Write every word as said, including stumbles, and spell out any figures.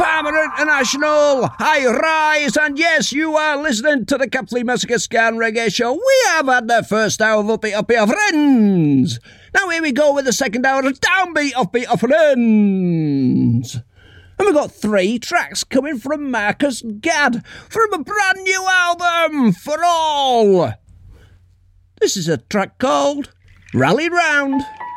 Palmer International, I rise, and yes, you are listening to the Capfleet Massacre Scan Reggae Show. We have had the first hour of Upbeat Upbeat of Friends. Now here we go with the second hour of Downbeat Upbeat of Friends. And we've got three tracks coming from Marcus Gadd from a brand new album, For All. This is a track called Rally Round.